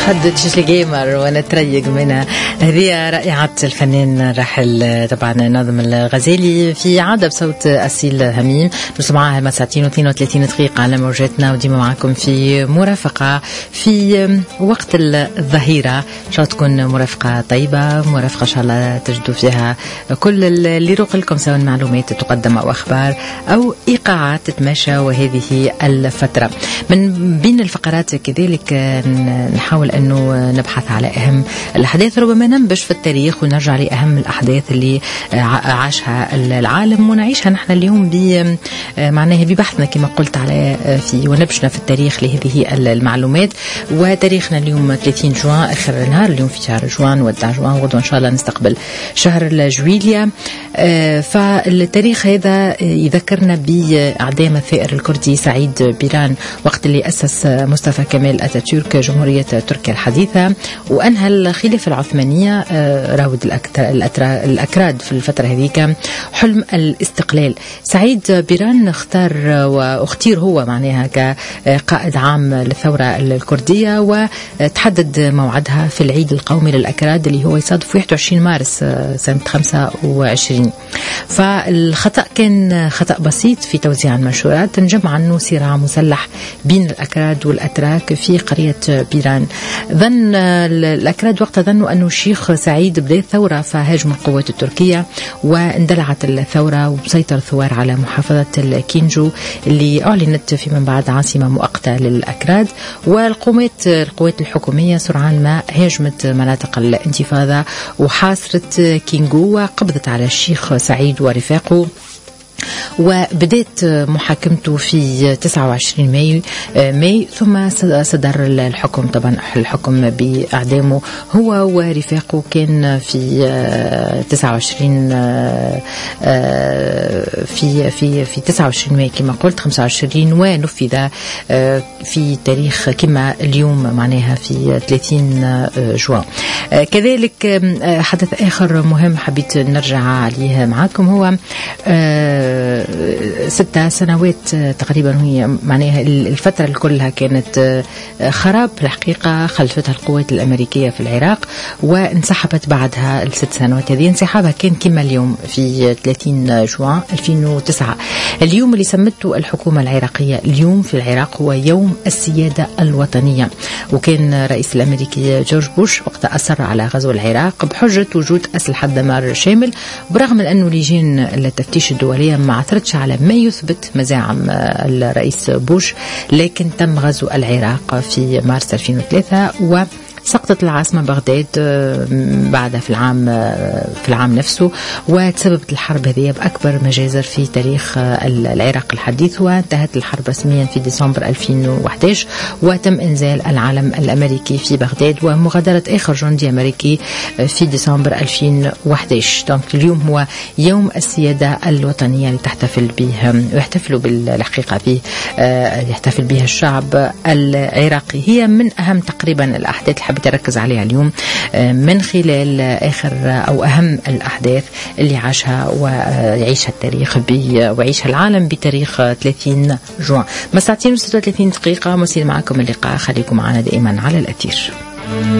نحدد شيش جيمر ونتريق منها. هذه رائعة الفنان الراحل طبعا ناظم الغزالي في عادة بصوت أسيل هميم. نسمعها ما ساعتين و32 دقيقة على موجاتنا، وديما معكم في مرافقة في وقت الظهيرة. إن شاء الله تكون مرافقة طيبة، مرافقة إن شاء الله تجدوا فيها كل اللي يروق لكم، سواء معلومات تقدم أو أخبار أو إيقاعات تتماشى. وهذه الفترة من بين الفقرات كذلك نحاول أنه نبحث على أهم الأحداث، ربما ننبش في التاريخ ونرجع لأهم الأحداث اللي عاشها العالم ونعيشها نحن اليوم معناها ببحثنا كما قلت على في ونبشنا في التاريخ لهذه المعلومات. وتاريخنا اليوم 30 جوان، آخر نهار اليوم في شهر جوان، ودع جوان، غدوة إن شاء الله نستقبل شهر جويليا. فالتاريخ هذا يذكرنا بإعدام الثائر الكردي سعيد بيران وقت اللي أسس مصطفى كمال أتاتورك جمهورية تركيا الحديثة، وأنهى الخلافة العثمانية. راود الأكراد في الفترة هذيك حلم الاستقلال. سعيد بيران اختير هو معناها كقائد عام للثورة الكردية، وتحدد موعدها في العيد القومي للأكراد اللي هو يصادف 21 مارس سنة 25. فالخطأ كان خطأ بسيط في توزيع المنشورات، نجمع عنه صراع مسلح بين الأكراد والأتراك في قرية بيران. ظن الأكراد وقتها ظنوا أنه الشيخ سعيد بدأ الثورة، فهاجموا القوات التركية واندلعت الثورة، وسيطر الثوار على محافظة الكينجو اللي أعلنت فيما بعد عاصمة مؤقتة للأكراد. والقوات الحكومية سرعان ما هاجمت مناطق الانتفاضة وحاصرت كينجو وقبضت على الشيخ سعيد ورفاقه، وبدأت محاكمته في 29 ماي ثم صدر الحكم. طبعا الحكم بإعدامه هو ورفاقه كان في 29 في 29 ماي كما قلت 25، ونفذ في تاريخ كما اليوم معناها في 30 جوان. كذلك حدث آخر مهم حبيت نرجع عليه معكم، هو 6 سنوات تقريبا هي معناها الفترة كلها كانت خراب في الحقيقة خلفتها القوات الأمريكية في العراق، وانسحبت بعدها ال6 سنوات. هذه انسحابها كان كما اليوم في 30 جوان 2009. اليوم اللي سمته الحكومة العراقية اليوم في العراق هو يوم السيادة الوطنية، وكان الرئيس الأمريكي جورج بوش وقتها أصر على غزو العراق بحجة وجود أسلحة دمار شامل، برغم من أنه لجان التفتيش الدولية ما عثرتش على ما يثبت مزاعم الرئيس بوش، لكن تم غزو العراق في مارس 2003 سقطت العاصمة بغداد بعدها في العام نفسه، وتسببت الحرب هذه بأكبر مجازر في تاريخ العراق الحديث. وانتهت الحرب رسميا في ديسمبر 2011، وتم إنزال العلم الأمريكي في بغداد ومغادرة آخر جندي أمريكي في ديسمبر 2011. دونك اليوم هو يوم السيادة الوطنية اللي يحتفلوا بالحقيقة به يحتفل بها الشعب العراقي. هي من أهم تقريبا الأحداث اللي حبيت أركز عليها اليوم من خلال آخر أو أهم الأحداث اللي عاشها ويعيشها التاريخ ويعيشها العالم بتاريخ 30 جوان. مساعتين و36 دقيقة مسير معكم اللقاء، خليكم معنا دائما على الأثير.